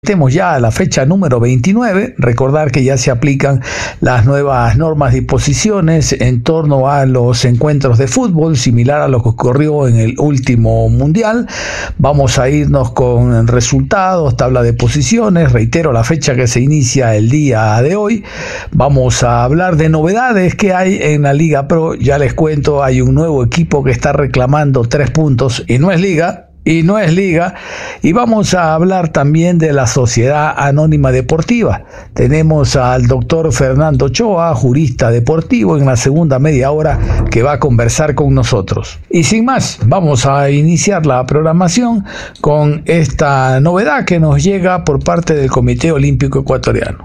Estemos ya a la fecha número 29, recordar que ya se aplican las nuevas normas y disposiciones en torno a los encuentros de fútbol, similar a lo que ocurrió en el último mundial. Vamos a irnos con resultados, tabla de posiciones, reitero la fecha que se inicia el día de hoy. Vamos a hablar de novedades que hay en la Liga Pro, ya les cuento, hay un nuevo equipo que está reclamando 3 puntos y no es liga, y vamos a hablar también de la Sociedad Anónima Deportiva. Tenemos al doctor Fernando Ochoa, jurista deportivo, en la segunda media hora que va a conversar con nosotros. Y sin más, vamos a iniciar la programación con esta novedad que nos llega por parte del Comité Olímpico Ecuatoriano.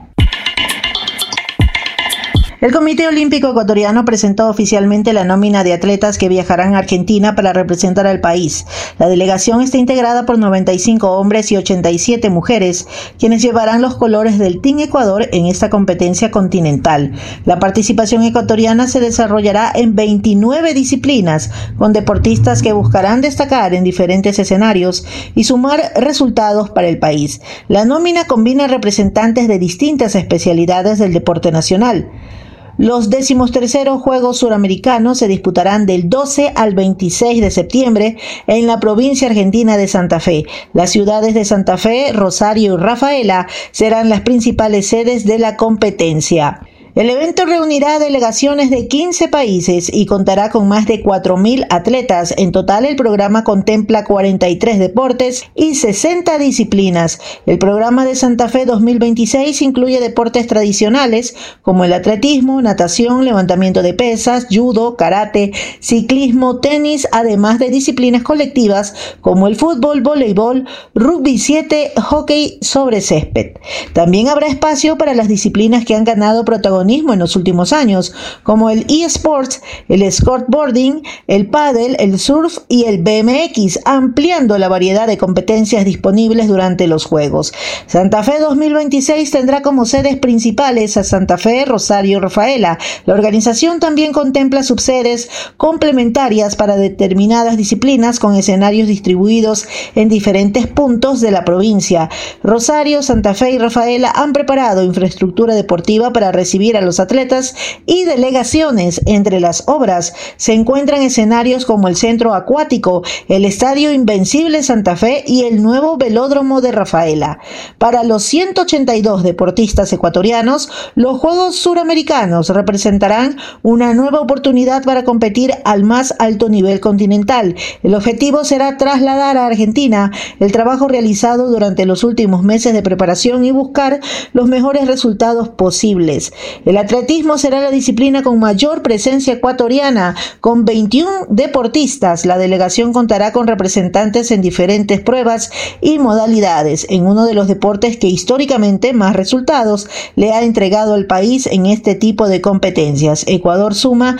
El Comité Olímpico Ecuatoriano presentó oficialmente la nómina de atletas que viajarán a Argentina para representar al país. La delegación está integrada por 95 hombres y 87 mujeres, quienes llevarán los colores del Team Ecuador en esta competencia continental. La participación ecuatoriana se desarrollará en 29 disciplinas, con deportistas que buscarán destacar en diferentes escenarios y sumar resultados para el país. La nómina combina representantes de distintas especialidades del deporte nacional. Los 13º Juegos Suramericanos se disputarán del 12 al 26 de septiembre en la provincia argentina de Santa Fe. Las ciudades de Santa Fe, Rosario y Rafaela serán las principales sedes de la competencia. El evento reunirá delegaciones de 15 países y contará con más de 4.000 atletas. En total, el programa contempla 43 deportes y 60 disciplinas. El programa de Santa Fe 2026 incluye deportes tradicionales como el atletismo, natación, levantamiento de pesas, judo, karate, ciclismo, tenis, además de disciplinas colectivas como el fútbol, voleibol, rugby 7, hockey sobre césped. También habrá espacio para las disciplinas que han ganado protagonismo en los últimos años, como el eSports, el skateboarding, el pádel, el surf y el BMX, ampliando la variedad de competencias disponibles durante los Juegos. Santa Fe 2026 tendrá como sedes principales a Santa Fe, Rosario y Rafaela. La organización también contempla subsedes complementarias para determinadas disciplinas con escenarios distribuidos en diferentes puntos de la provincia. Rosario, Santa Fe y Rafaela han preparado infraestructura deportiva para recibir a los atletas y delegaciones. Entre las obras se encuentran escenarios como el Centro Acuático, el Estadio Invencible Santa Fe y el nuevo Velódromo de Rafaela. Para los 182 deportistas ecuatorianos, los Juegos Suramericanos representarán una nueva oportunidad para competir al más alto nivel continental. El objetivo será trasladar a Argentina el trabajo realizado durante los últimos meses de preparación y buscar los mejores resultados posibles. El atletismo será la disciplina con mayor presencia ecuatoriana, con 21 deportistas. La delegación contará con representantes en diferentes pruebas y modalidades, en uno de los deportes que históricamente más resultados le ha entregado al país en este tipo de competencias. Ecuador suma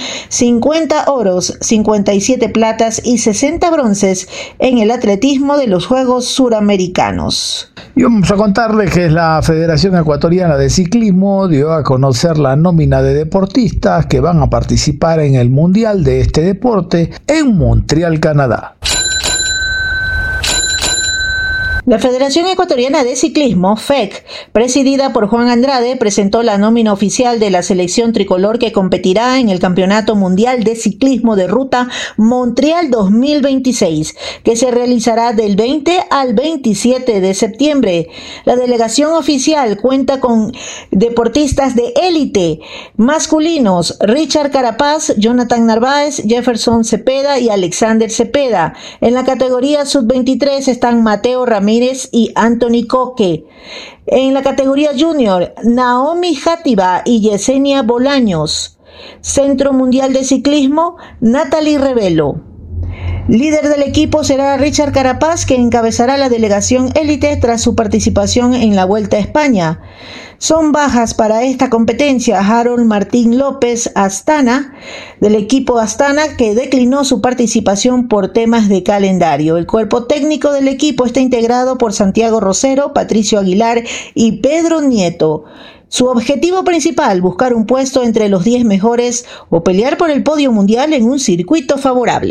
50 oros, 57 platas y 60 bronces en el atletismo de los Juegos Suramericanos. Y vamos a contarles que la Federación Ecuatoriana de Ciclismo dio a conocer la nómina de deportistas que van a participar en el Mundial de este deporte en Montreal, Canadá. La Federación Ecuatoriana de Ciclismo, FEC, presidida por Juan Andrade, presentó la nómina oficial de la selección tricolor que competirá en el Campeonato Mundial de Ciclismo de Ruta Montreal 2026, que se realizará del 20 al 27 de septiembre. La delegación oficial cuenta con deportistas de élite masculinos: Richard Carapaz, Jonathan Narváez, Jefferson Cepeda y Alexander Cepeda. En la categoría sub-23 están Mateo Ramírez y Anthony Coque. En la categoría junior, Naomi Játiva y Yesenia Bolaños. Centro Mundial de Ciclismo, Natalie Revelo. Líder del equipo será Richard Carapaz, que encabezará la delegación élite tras su participación en la Vuelta a España. Son bajas para esta competencia Harold Martín López Astana, del equipo Astana, que declinó su participación por temas de calendario. El cuerpo técnico del equipo está integrado por Santiago Rosero, Patricio Aguilar y Pedro Nieto. Su objetivo principal, buscar un puesto entre los 10 mejores o pelear por el podio mundial en un circuito favorable.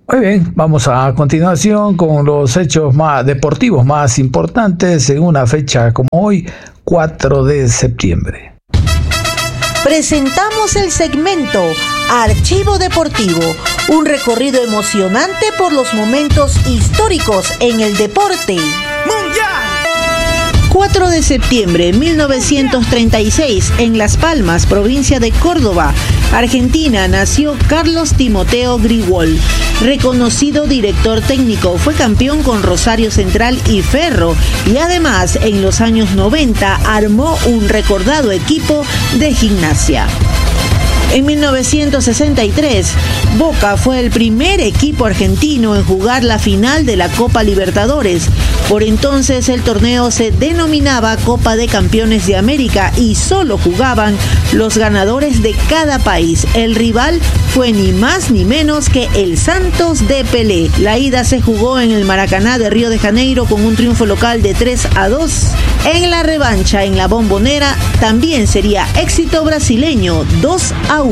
Muy bien, vamos a continuación con los hechos más deportivos más importantes en una fecha como hoy, 4 de septiembre. Presentamos el segmento Archivo Deportivo, un recorrido emocionante por los momentos históricos en el deporte mundial. 4 de septiembre de 1936, en Las Palmas, provincia de Córdoba, Argentina, nació Carlos Timoteo Grigol, reconocido director técnico. Fue campeón con Rosario Central y Ferro y además en los años 90 armó un recordado equipo de Gimnasia. En 1963, Boca fue el primer equipo argentino en jugar la final de la Copa Libertadores. Por entonces el torneo se denominaba Copa de Campeones de América y solo jugaban los ganadores de cada país. El rival fue ni más ni menos que el Santos de Pelé. La ida se jugó en el Maracaná de Río de Janeiro con un triunfo local de 3-2. En la revancha en la Bombonera también sería éxito brasileño, 2-1.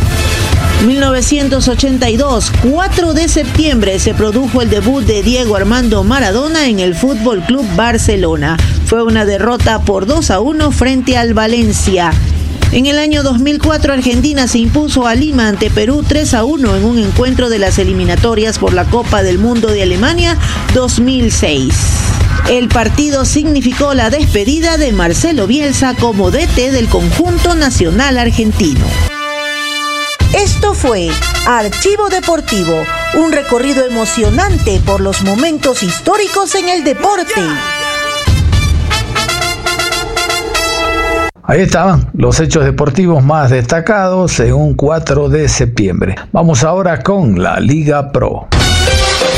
1982, 4 de septiembre, se produjo el debut de Diego Armando Maradona en el Fútbol Club Barcelona. Fue una derrota por 2-1 frente al Valencia. En el año 2004, Argentina se impuso a Lima ante Perú 3-1 en un encuentro de las eliminatorias por la Copa del Mundo de Alemania 2006. El partido significó la despedida de Marcelo Bielsa como DT del conjunto nacional argentino. Esto fue Archivo Deportivo, un recorrido emocionante por los momentos históricos en el deporte. Ahí estaban los hechos deportivos más destacados en un 4 de septiembre. Vamos ahora con la Liga Pro.